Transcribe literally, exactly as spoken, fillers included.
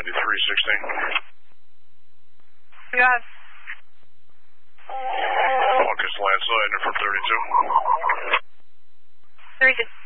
ninety-three sixteen. Yeah. Focus land side for thirty-two. thirty-two.